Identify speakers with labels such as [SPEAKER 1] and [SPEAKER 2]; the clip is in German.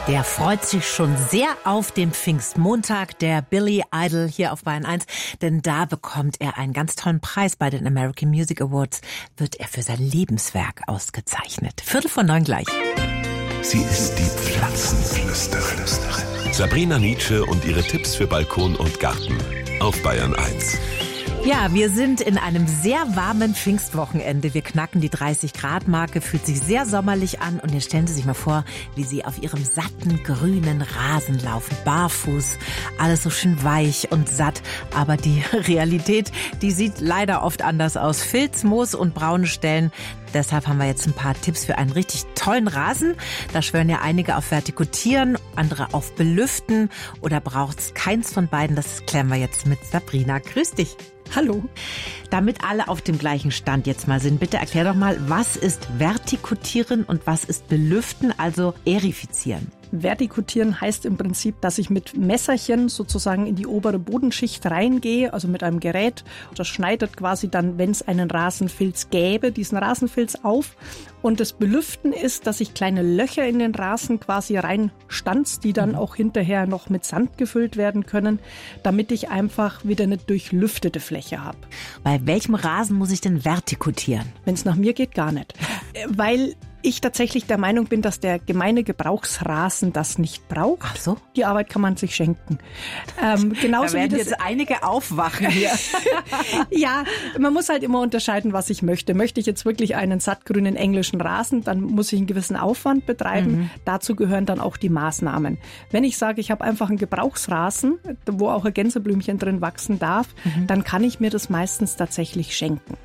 [SPEAKER 1] Der freut sich schon sehr auf den Pfingstmontag, der Billy Idol hier auf Bayern 1, denn da bekommt er einen ganz tollen Preis bei den American Music Awards, wird er für sein Lebenswerk ausgezeichnet. 8:45 gleich.
[SPEAKER 2] Sie ist die Pflanzenflüsterin. Sabrina Nitzsche und ihre Tipps für Balkon und Garten auf Bayern 1.
[SPEAKER 1] Ja, wir sind in einem sehr warmen Pfingstwochenende. Wir knacken die 30-Grad-Marke, fühlt sich sehr sommerlich an. Und jetzt stellen Sie sich mal vor, wie Sie auf Ihrem satten, grünen Rasen laufen, barfuß, alles so schön weich und satt. Aber die Realität, die sieht leider oft anders aus. Filz, Moos und braune Stellen. Deshalb haben wir jetzt ein paar Tipps für einen richtig tollen Rasen. Da schwören ja einige auf Vertikutieren, andere auf Belüften. Oder braucht es keins von beiden? Das klären wir jetzt mit Sabrina. Grüß dich.
[SPEAKER 3] Hallo.
[SPEAKER 1] Damit alle auf dem gleichen Stand jetzt mal sind, bitte erklär doch mal, was ist Vertikutieren und was ist Belüften, also Aerifizieren?
[SPEAKER 3] Vertikutieren heißt im Prinzip, dass ich mit Messerchen sozusagen in die obere Bodenschicht reingehe, also mit einem Gerät. Das schneidet quasi dann, wenn es einen Rasenfilz gäbe, diesen Rasenfilz auf. Und das Belüften ist, dass ich kleine Löcher in den Rasen quasi reinstanz, die dann auch hinterher noch mit Sand gefüllt werden können, damit ich einfach wieder eine durchlüftete Fläche habe.
[SPEAKER 1] Bei welchem Rasen muss ich denn vertikutieren?
[SPEAKER 3] Wenn es nach mir geht, gar nicht. Weil ich tatsächlich der Meinung bin, dass der gemeine Gebrauchsrasen das nicht braucht.
[SPEAKER 1] Ach so?
[SPEAKER 3] Die Arbeit kann man sich schenken. Genauso
[SPEAKER 1] da werden
[SPEAKER 3] wie das
[SPEAKER 1] jetzt einige aufwachen hier.
[SPEAKER 3] Ja, man muss halt immer unterscheiden, was ich möchte. Möchte ich jetzt wirklich einen sattgrünen englischen Rasen, dann muss ich einen gewissen Aufwand betreiben. Dazu gehören dann auch die Maßnahmen. Wenn ich sage, ich habe einfach einen Gebrauchsrasen, wo auch ein Gänseblümchen drin wachsen darf, dann kann ich mir das meistens tatsächlich schenken.